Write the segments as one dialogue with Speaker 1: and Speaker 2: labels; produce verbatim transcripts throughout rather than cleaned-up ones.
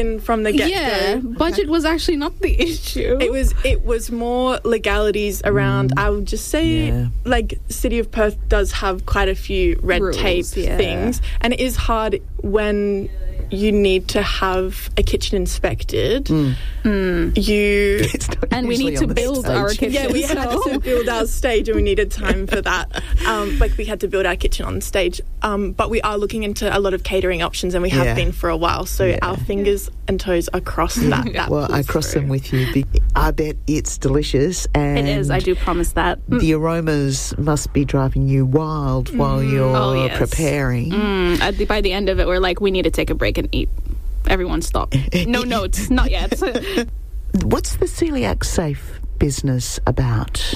Speaker 1: in from the get-go.
Speaker 2: Yeah, budget was actually not the issue.
Speaker 1: It was it was more legalities around, mm. I would just say, yeah. like, City of Perth does have quite a few red
Speaker 2: Rules,
Speaker 1: tape
Speaker 2: yeah.
Speaker 1: things, and it is hard when you need to have a kitchen inspected.
Speaker 2: Mm. Mm.
Speaker 1: You
Speaker 2: and we need to build our kitchen.
Speaker 1: Yeah, we had to build our stage, and we needed time for that. Um, like, we had to build our kitchen on stage. Um, but we are looking into a lot of catering options, and we have yeah. been for a while. So yeah. our fingers and toes are crossed that. that
Speaker 3: well, I cross
Speaker 1: through.
Speaker 3: them with you. I bet it's delicious. And
Speaker 2: it is. I do promise that.
Speaker 3: The aromas must be driving you wild mm. while you're
Speaker 2: oh, yes.
Speaker 3: preparing.
Speaker 2: Mm. At the, by the end of it, we're like, we need to take a break and eat. Everyone stop. No notes. Not yet.
Speaker 3: What's the Celiac Safe business about?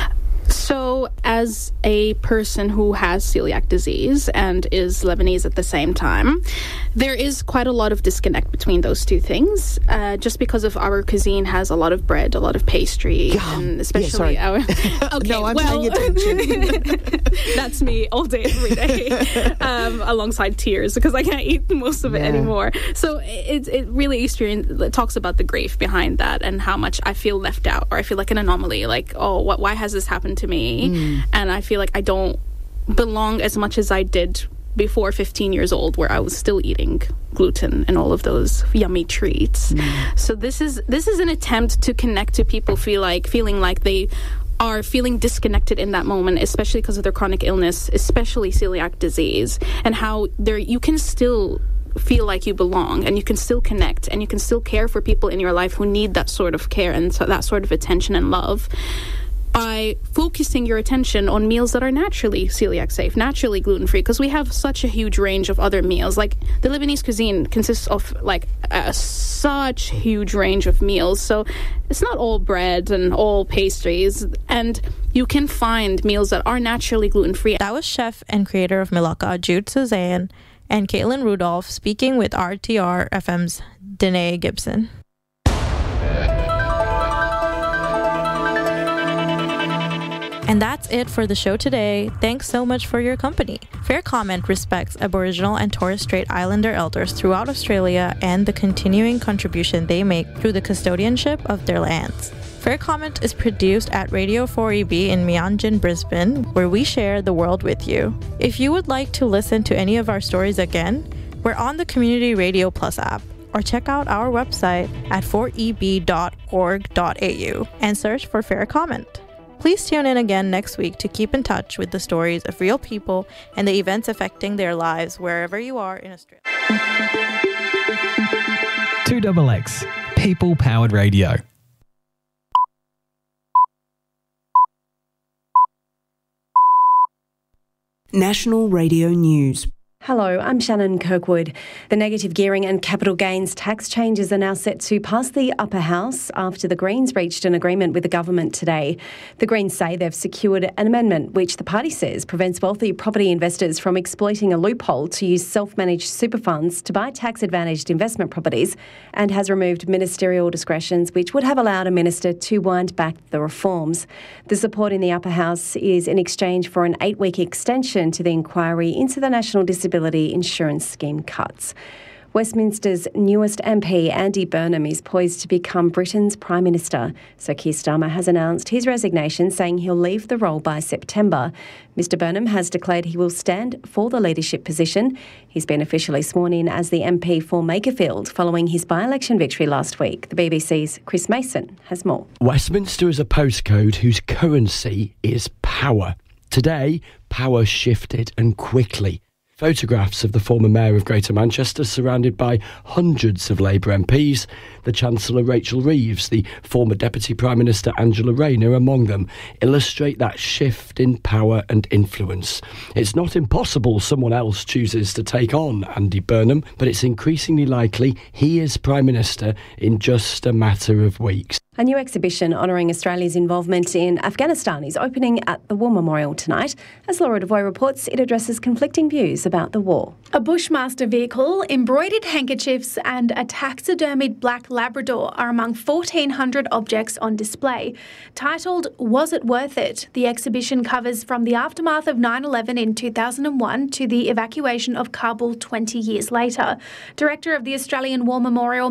Speaker 2: So, as a person who has celiac disease and is Lebanese at the same time, there is quite a lot of disconnect between those two things, uh, just because of our cuisine has a lot of bread, a lot of pastry,
Speaker 3: yeah.
Speaker 2: and especially
Speaker 3: yeah,
Speaker 2: our... Okay,
Speaker 3: no, I'm
Speaker 2: well,
Speaker 3: paying attention.
Speaker 2: That's me all day, every day, um, alongside tears, because I can't eat most of it yeah. anymore. So, it, it really experience, it talks about the grief behind that and how much I feel left out, or I feel like an anomaly, like, oh, what? why has this happened to me? Mm. And I feel like I don't belong as much as I did before fifteen years old, where I was still eating gluten and all of those yummy treats. Mm. So this is this is an attempt to connect to people feel like feeling like they are feeling disconnected in that moment, especially because of their chronic illness, especially celiac disease, and how there you can still feel like you belong, and you can still connect, and you can still care for people in your life who need that sort of care and so that sort of attention and love, by focusing your attention on meals that are naturally celiac safe, naturally gluten-free, because we have such a huge range of other meals. Like, the Lebanese cuisine consists of, like, a such huge range of meals. So it's not all bread and all pastries, and you can find meals that are naturally gluten-free.
Speaker 4: That was chef and creator of Milaka, Jude Suzanne, and Caitlin Rudolph speaking with R T R F M's Danae Gibson. And that's it for the show today. Thanks so much for your company. Fair Comment respects Aboriginal and Torres Strait Islander elders throughout Australia and the continuing contribution they make through the custodianship of their lands. Fair Comment is produced at Radio four E B in Meanjin, Brisbane, where we share the world with you. If you would like to listen to any of our stories again, we're on the Community Radio Plus app, or check out our website at four e b dot org dot a u and search for Fair Comment. Please tune in again next week to keep in touch with the stories of real people and the events affecting their lives wherever you are in Australia.
Speaker 5: two X X, People-Powered Radio.
Speaker 6: National Radio News.
Speaker 7: Hello, I'm Shannon Kirkwood. The negative gearing and capital gains tax changes are now set to pass the upper house after the Greens reached an agreement with the government today. The Greens say they've secured an amendment which the party says prevents wealthy property investors from exploiting a loophole to use self-managed super funds to buy tax-advantaged investment properties, and has removed ministerial discretions which would have allowed a minister to wind back the reforms. The support in the upper house is in exchange for an eight-week extension to the inquiry into the National Disability Insurance Scheme cuts. Westminster's newest M P, Andy Burnham, is poised to become Britain's Prime Minister. So Keir Starmer has announced his resignation, saying he'll leave the role by September. Mister Burnham has declared he will stand for the leadership position. He's been officially sworn in as the M P for Makerfield following his by-election victory last week. The B B C's Chris Mason has more.
Speaker 8: Westminster is a postcode whose currency is power. Today, power shifted, and quickly. Photographs of the former Mayor of Greater Manchester surrounded by hundreds of Labour M Ps, the Chancellor Rachel Reeves, the former Deputy Prime Minister Angela Rayner among them, illustrate that shift in power and influence. It's not impossible someone else chooses to take on Andy Burnham, but it's increasingly likely he is Prime Minister in just a matter of weeks.
Speaker 7: A new exhibition honouring Australia's involvement in Afghanistan is opening at the War Memorial tonight. As Laura Devoy reports, it addresses conflicting views about the war.
Speaker 9: A Bushmaster vehicle, embroidered handkerchiefs and a taxidermied black Labrador are among fourteen hundred objects on display. Titled Was It Worth It?, the exhibition covers from the aftermath of nine eleven in two thousand one to the evacuation of Kabul twenty years later. Director of the Australian War Memorial,